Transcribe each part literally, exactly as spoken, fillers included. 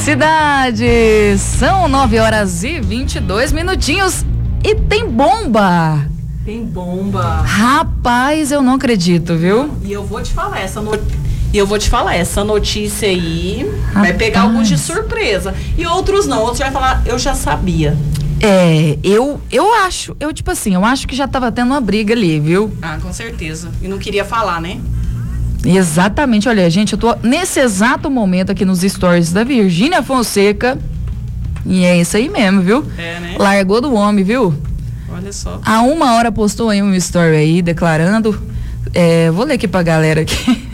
Cidade, são nove horas e vinte e dois minutinhos e tem bomba. Tem bomba. Rapaz, eu não acredito, viu? E eu vou te falar, essa no... e eu vou te falar, essa notícia aí Rapaz. Vai pegar alguns de surpresa. E outros não, outros vai falar, eu já sabia. É, eu, eu acho, eu tipo assim, eu acho que já tava tendo uma briga ali, viu? Ah, com certeza. E não queria falar, né? Exatamente, olha, gente, eu tô nesse exato momento aqui nos stories da Virgínia Fonseca. E é isso aí mesmo, viu? É, né? Largou do homem, viu? Olha só. Há uma hora postou aí um story aí, declarando. É, vou ler aqui pra galera aqui.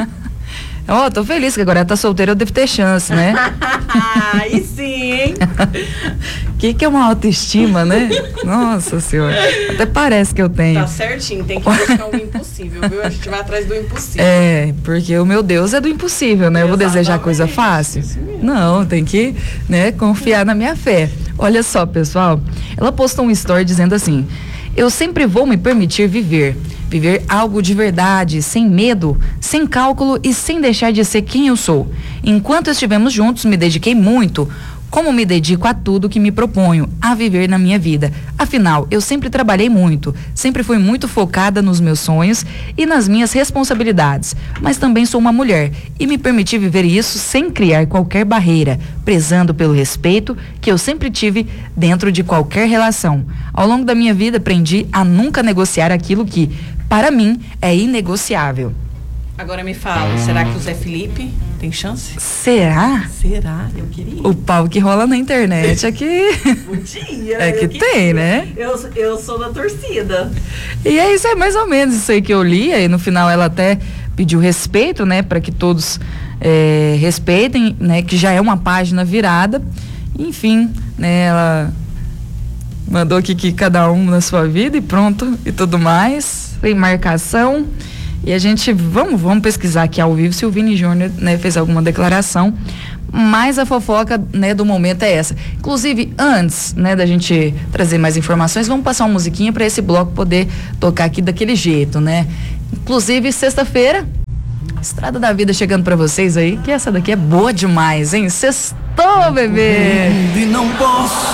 Ó, oh, tô feliz que agora ela tá solteira, eu devo ter chance, né? Aí sim, hein? Que que é uma autoestima, né? Nossa senhora. Até parece que eu tenho. Tá certinho, tem que buscar um impossível, viu? A gente vai atrás do impossível. É, porque o meu Deus é do impossível, né? Eu vou desejar coisa fácil? Não, tem que, né, confiar na minha fé. Olha só, pessoal, ela postou um story dizendo assim: eu sempre vou me permitir viver. Viver algo de verdade, sem medo, sem cálculo e sem deixar de ser quem eu sou. Enquanto estivemos juntos, me dediquei muito, como me dedico a tudo que me proponho a viver na minha vida. Afinal, eu sempre trabalhei muito, sempre fui muito focada nos meus sonhos e nas minhas responsabilidades, mas também sou uma mulher e me permiti viver isso sem criar qualquer barreira, prezando pelo respeito que eu sempre tive dentro de qualquer relação. Ao longo da minha vida, aprendi a nunca negociar aquilo que, para mim, é inegociável. Agora me fala, será que o Zé Felipe tem chance? Será? Será? Eu queria. O pau que rola na internet é que... Podia. É que tem, né? Eu, eu sou da torcida. E é isso, é mais ou menos isso aí que eu li, e no final ela até pediu respeito, né, para que todos é, respeitem, né, que já é uma página virada. Enfim, né, ela mandou aqui que cada um na sua vida e pronto, e tudo mais, sem marcação. E a gente, vamos, vamos pesquisar aqui ao vivo se o Vini Júnior, né, fez alguma declaração, mas a fofoca, né, do momento é essa. Inclusive, antes, né, da gente trazer mais informações, vamos passar uma musiquinha para esse bloco poder tocar aqui daquele jeito, né? Inclusive, sexta-feira, Estrada da Vida chegando para vocês aí, que essa daqui é boa demais, hein? Sextou, bebê! E não posso.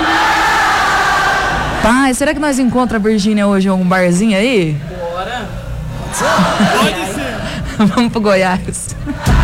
Pai, será que nós encontramos a Virgínia hoje em algum barzinho aí? Bora. Pode ser. Vamos pro Goiás.